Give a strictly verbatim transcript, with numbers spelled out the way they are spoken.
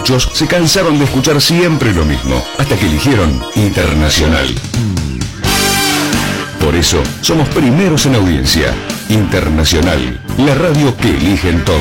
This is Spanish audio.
muchos se cansaron de escuchar siempre lo mismo, hasta que eligieron Internacional. Por eso, somos primeros en audiencia. Internacional, la radio que eligen todos.